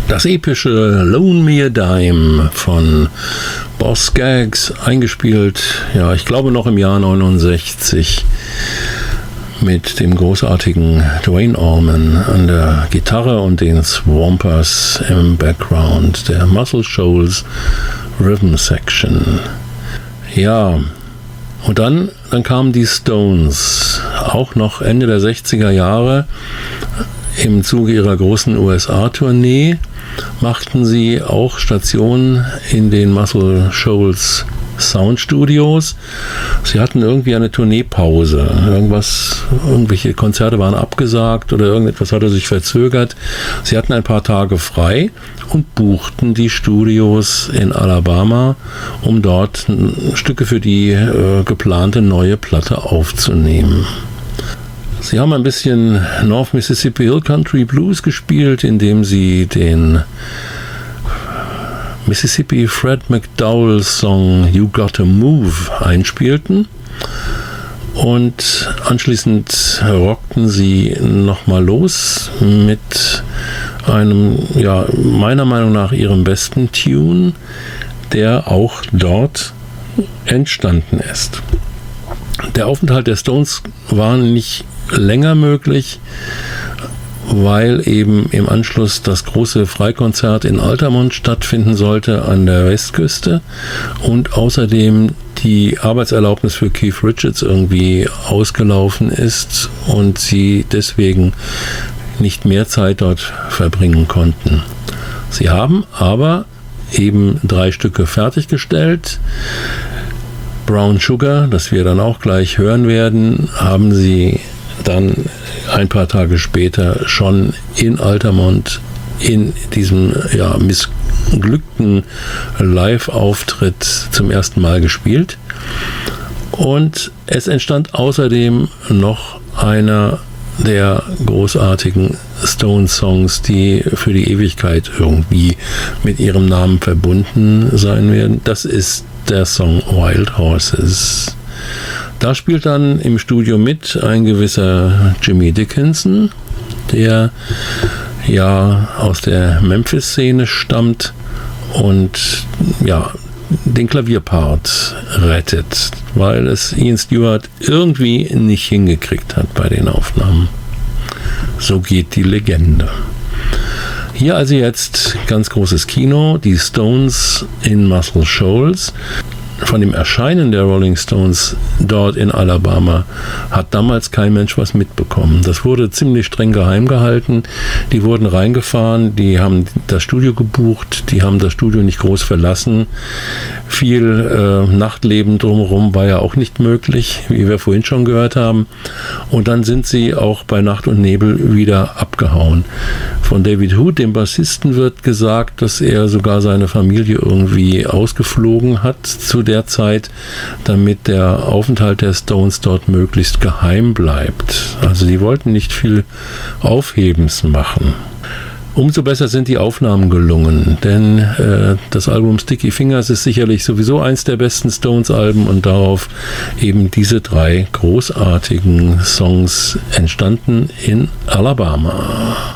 Das epische Loan Me a Dime von Boz Scaggs, eingespielt, ja, ich glaube noch im Jahr 69 mit dem großartigen Duane Allman an der Gitarre und den Swampers im Background, der Muscle Shoals Rhythm Section. Ja, und dann kamen die Stones, auch noch Ende der 60er Jahre, im Zuge ihrer großen USA-Tournee machten sie auch Stationen in den Muscle Shoals Soundstudios. Sie hatten irgendwie eine Tourneepause. Irgendwelche Konzerte waren abgesagt oder irgendetwas hatte sich verzögert. Sie hatten ein paar Tage frei und buchten die Studios in Alabama, um dort Stücke für die geplante neue Platte aufzunehmen. Sie haben ein bisschen North Mississippi Hill Country Blues gespielt, indem sie den Mississippi Fred McDowell Song You Gotta Move einspielten. Und anschließend rockten sie nochmal los mit einem, ja, meiner Meinung nach ihrem besten Tune, der auch dort entstanden ist. Der Aufenthalt der Stones war nicht länger möglich, weil eben im Anschluss das große Freikonzert in Altamont stattfinden sollte an der Westküste und außerdem die Arbeitserlaubnis für Keith Richards irgendwie ausgelaufen ist und sie deswegen nicht mehr Zeit dort verbringen konnten. Sie haben aber eben 3 Stücke fertiggestellt. Brown Sugar, das wir dann auch gleich hören werden, haben sie dann ein paar Tage später schon in Altamont in diesem missglückten Live-Auftritt zum ersten Mal gespielt. Und es entstand außerdem noch einer der großartigen Stone-Songs, die für die Ewigkeit irgendwie mit ihrem Namen verbunden sein werden. Das ist der Song Wild Horses. Da spielt dann im Studio mit ein gewisser Jimmy Dickinson, der ja aus der Memphis-Szene stammt und ja den Klavierpart rettet, weil es Ian Stewart irgendwie nicht hingekriegt hat bei den Aufnahmen. So geht die Legende. Hier also jetzt ganz großes Kino, die Stones in Muscle Shoals. Von dem Erscheinen der Rolling Stones dort in Alabama hat damals kein Mensch was mitbekommen. Das wurde ziemlich streng geheim gehalten. Die wurden reingefahren, die haben das Studio gebucht, die haben das Studio nicht groß verlassen. Viel Nachtleben drumherum war ja auch nicht möglich, wie wir vorhin schon gehört haben. Und dann sind sie auch bei Nacht und Nebel wieder abgehauen. Von David Hood, dem Bassisten, wird gesagt, dass er sogar seine Familie irgendwie ausgeflogen hat zu der Zeit, damit der Aufenthalt der Stones dort möglichst geheim bleibt. Also die wollten nicht viel Aufhebens machen. Umso besser sind die Aufnahmen gelungen, denn das Album Sticky Fingers ist sicherlich sowieso eins der besten Stones-Alben und darauf eben diese 3 großartigen Songs entstanden in Alabama.